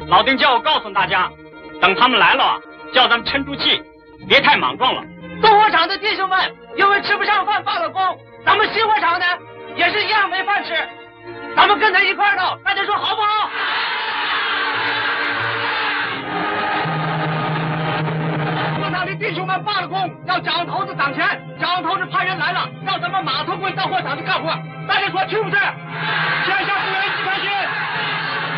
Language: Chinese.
老丁叫我告诉大家，等他们来了，叫咱们沉住气，别太莽撞了。 动火厂的弟兄们因为吃不上饭罢了工，咱们新火厂呢也是一样没饭吃，咱们跟他一块儿闹，大家说好不好？火厂的弟兄们罢了工，要蒋头子掌钱，蒋头子派人来了，让咱们码头棍到货厂去干活，大家说去不去？天下不有一起开心。